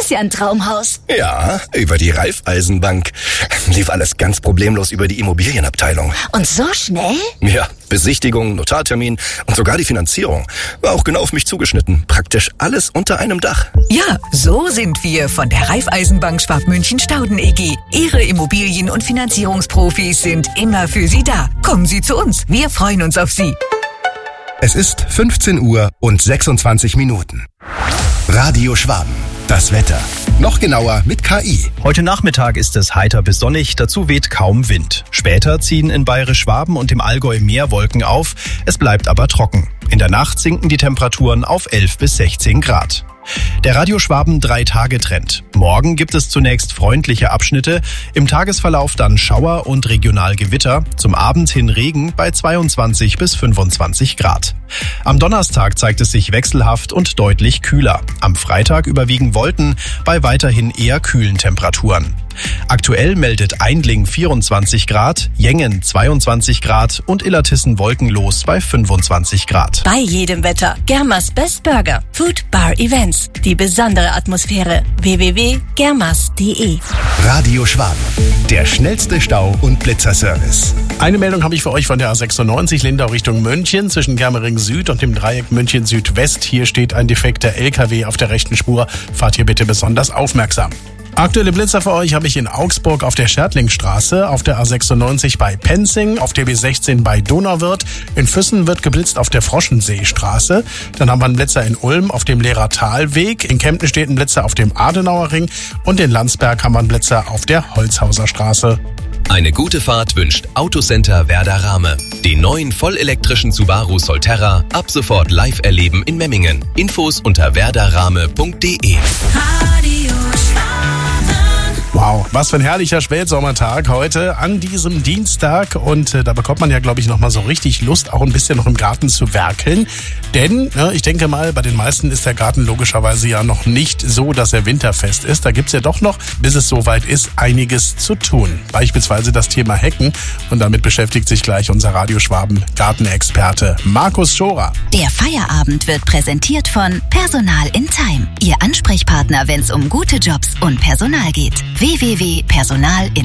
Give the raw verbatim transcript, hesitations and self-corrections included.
ist ja ein Traumhaus. Ja, über die Raiffeisenbank. Lief alles ganz problemlos über die Immobilienabteilung. Und so schnell? Ja, Besichtigung, Notartermin und sogar die Finanzierung. War auch genau auf mich zugeschnitten. Praktisch alles unter einem Dach. Ja, so sind wir von der Raiffeisenbank Schwabmünchen-Stauden E G. Ihre Immobilien- und Finanzierungsprofis sind immer für Sie da. Kommen Sie zu uns. Wir freuen uns auf Sie. Es ist fünfzehn Uhr und sechsundzwanzig Minuten. Radio Schwaben. Das Wetter. Noch genauer mit K I. Heute Nachmittag ist es heiter bis sonnig, dazu weht kaum Wind. Später ziehen in Bayerisch-Schwaben und im Allgäu mehr Wolken auf, es bleibt aber trocken. In der Nacht sinken die Temperaturen auf elf bis sechzehn Grad. Der Radio Schwaben drei-Tage-Trend. Morgen gibt es zunächst freundliche Abschnitte, im Tagesverlauf dann Schauer und regional Gewitter, zum Abend hin Regen bei zweiundzwanzig bis fünfundzwanzig Grad. Am Donnerstag zeigt es sich wechselhaft und deutlich kühler. Am Freitag überwiegen Wolken bei weiterhin eher kühlen Temperaturen. Aktuell meldet Eindling vierundzwanzig Grad, Jengen zweiundzwanzig Grad und Illertissen wolkenlos bei fünfundzwanzig Grad. Bei jedem Wetter. Germas Best Burger. Food Bar Events. Die besondere Atmosphäre. w w w punkt germas punkt d e. Radio Schwaben. Der schnellste Stau- und Blitzerservice. Eine Meldung habe ich für euch von der A sechsundneunzig Lindau Richtung München zwischen Germering Süd und dem Dreieck München Südwest. Hier steht ein defekter L K W auf der rechten Spur. Fahrt hier bitte besonders aufmerksam. Aktuelle Blitzer für euch habe ich in Augsburg auf der Schertlingstraße, auf der A sechsundneunzig bei Penzing, auf der B sechzehn bei Donauwörth. In Füssen wird geblitzt auf der Froschenseestraße. Dann haben wir einen Blitzer in Ulm auf dem Lehrertalweg. In Kempten steht ein Blitzer auf dem Adenauerring. Und in Landsberg haben wir einen Blitzer auf der Holzhauser Straße. Eine gute Fahrt wünscht Autocenter Werder Rahme. Den neuen vollelektrischen Subaru Solterra ab sofort live erleben in Memmingen. Infos unter werderrahme punkt d e. Wow, was für ein herrlicher Spätsommertag heute an diesem Dienstag. Und äh, da bekommt man ja, glaube ich, nochmal so richtig Lust, auch ein bisschen noch im Garten zu werkeln. Denn ne, ich denke mal, bei den meisten ist der Garten logischerweise ja noch nicht so, dass er winterfest ist. Da gibt's ja doch noch, bis es soweit ist, einiges zu tun. Beispielsweise das Thema Hecken. Und damit beschäftigt sich gleich unser Radio Schwaben Gartenexperte Markus Schorer. Der Feierabend wird präsentiert von Personal in Time. Ihr Ansprechpartner, wenn es um gute Jobs und Personal geht. w w w punkt personal in